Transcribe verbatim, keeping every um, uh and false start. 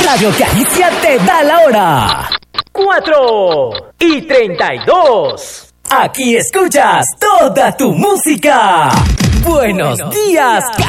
Radio Galicia te da la hora. Cuatro y treinta y dos. Aquí escuchas toda tu música. Buenos, Buenos días, días.